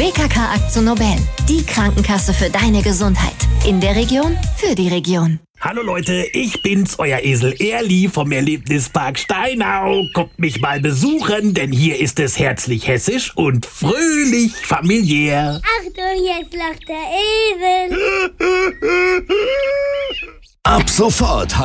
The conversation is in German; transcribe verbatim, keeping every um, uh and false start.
B K K Akzo Nobel, die Krankenkasse für deine Gesundheit. In der Region, für die Region. Hallo Leute, ich bin's, euer Esel Erli vom Erlebnispark Steinau. Kommt mich mal besuchen, denn hier ist es herzlich hessisch und fröhlich familiär. Achtung, jetzt lacht der Esel. Ab sofort